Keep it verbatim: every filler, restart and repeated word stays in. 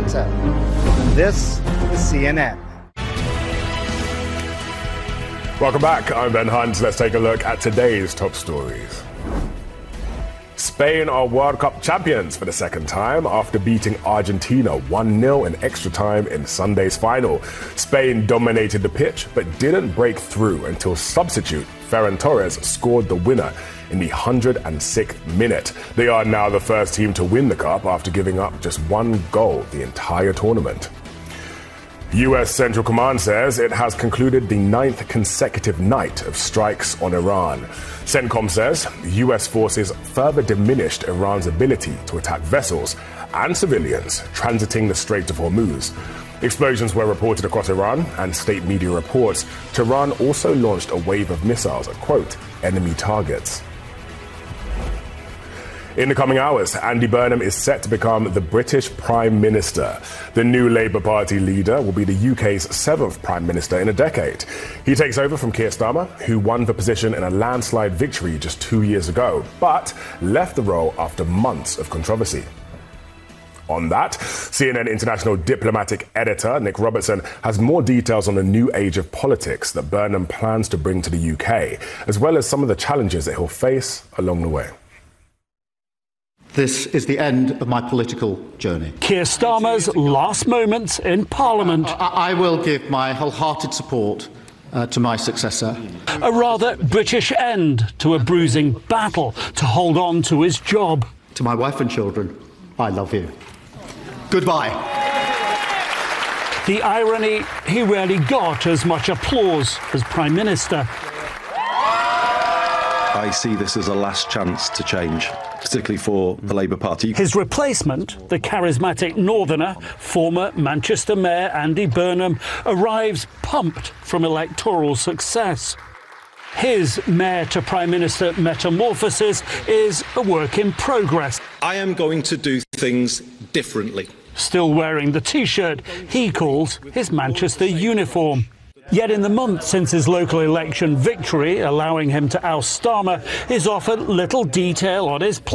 matter. And this is C N N. Welcome back. I'm Ben Hunt. Let's take a look at today's top stories. Spain are World Cup champions for the second time after beating Argentina one nil in extra time in Sunday's final. Spain dominated the pitch but didn't break through until substitute Ferran Torres scored the winner in the one hundred sixth minute. They are now the first team to win the cup after giving up just one goal the entire tournament. U S Central Command says it has concluded the ninth consecutive night of strikes on Iran. CENTCOM says U S forces further diminished Iran's ability to attack vessels and civilians transiting the Strait of Hormuz. Explosions were reported across Iran, and state media reports Tehran also launched a wave of missiles at, quote, enemy targets. In the coming hours, Andy Burnham is set to become the British Prime Minister. The new Labour Party leader will be the U K's seventh Prime Minister in a decade. He takes over from Keir Starmer, who won the position in a landslide victory just two years ago, but left the role after months of controversy. On that, C N N international diplomatic editor Nick Robertson has more details on the new age of politics that Burnham plans to bring to the U K, as well as some of the challenges that he'll face along the way. This is the end of my political journey. Keir Starmer's last moments in Parliament. I, I will give my wholehearted support uh, to my successor. A rather British end to a bruising battle to hold on to his job. To my wife and children, I love you. Goodbye. The irony, he rarely got as much applause as Prime Minister. I see this as a last chance to change, particularly for the Labour Party. His replacement, the charismatic northerner, former Manchester Mayor Andy Burnham, arrives pumped from electoral success. His Mayor to Prime Minister metamorphosis is a work in progress. I am going to do things differently. Still wearing the T-shirt he calls his Manchester uniform. Yet in the month since his local election victory, allowing him to oust Starmer, he's offered little detail on his plan.